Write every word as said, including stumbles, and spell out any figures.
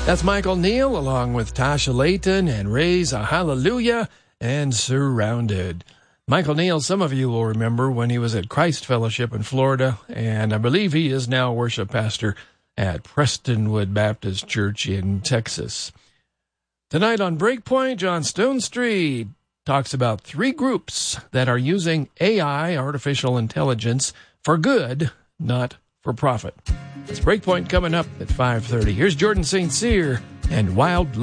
That's Michael Neal along with Tasha Layton and Raise a Hallelujah and Surrounded. Michael Neal, some of you will remember when he was at Christ Fellowship in Florida, and I believe he is now worship pastor at Prestonwood Baptist Church in Texas. Tonight on Breakpoint, John Stonestreet talks about three groups that are using A I, artificial intelligence, for good, not for profit. It's Breakpoint coming up at five thirty. Here's Jordan Saint Cyr and Wild Love.